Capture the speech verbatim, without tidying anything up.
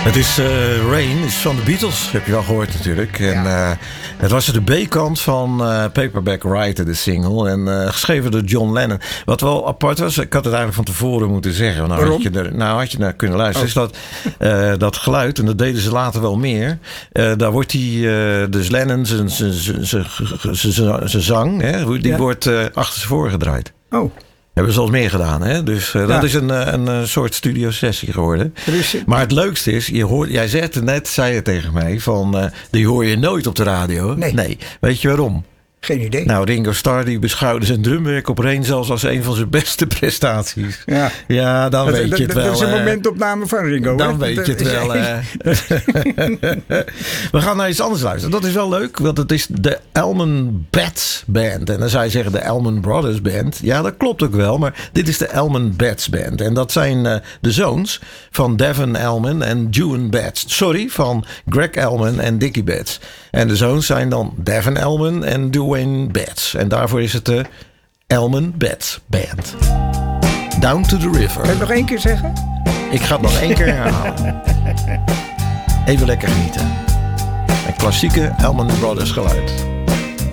Het is uh, Rain, is van de Beatles, heb je wel gehoord natuurlijk. En ja. uh, het was de B-kant van uh, Paperback Writer, de single. En uh, geschreven door John Lennon. Wat wel apart was, ik had het eigenlijk van tevoren moeten zeggen. Nou, had je er, nou had je naar kunnen luisteren. Oh. Is dat, uh, dat geluid, en dat deden ze later wel meer. Uh, daar wordt die, uh, dus Lennon, zijn zang, hè, die ja. wordt uh, achter ze voorgedraaid. Oh. Hebben ze al meer gedaan, hè? Dus uh, ja. dat is een, een, een soort studiosessie geworden. Dus, maar het leukste is, je hoort, jij zegt net, zei je tegen mij, van uh, die hoor je nooit op de radio. Nee. nee. Weet je waarom? Geen idee. Nou, Ringo Starr die beschouwde zijn drumwerk op Rain zelfs als een van zijn beste prestaties. Ja, ja dan dat, weet dat, je het wel. Dat is een uh, momentopname van Ringo. Dan hè? weet dat, je het wel. Uh. We gaan naar iets anders luisteren. Dat is wel leuk, want het is de Allman Betts Band. En dan zou je zeggen de Allman Brothers Band. Ja, dat klopt ook wel, maar dit is de Allman Betts Band. En dat zijn uh, de zoons van Devon Allman en Duane Betts. Sorry, van Greg Allman en Dickie Betts. En de zoons zijn dan Devon Allman en Duane Betts. En daarvoor is het de Allman Betts Band. Down to the River. Kan je het nog één keer zeggen? Ik ga het nog één keer herhalen. Even lekker genieten. Een klassieke Allman Brothers geluid.